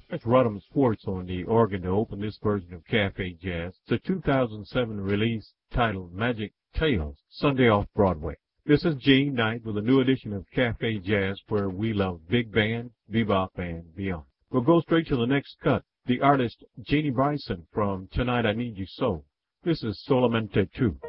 That's Rodham Swartz on the organ to open this version of Cafe Jazz. It's a 2007 release titled Magic Tales, Sunday off Broadway. This is Gene Knight with a new edition of Cafe Jazz where we love big band, bebop, and beyond. We'll go straight to the next cut. The artist Jeannie Bryson from Tonight I Need You So. This is Solamente 2.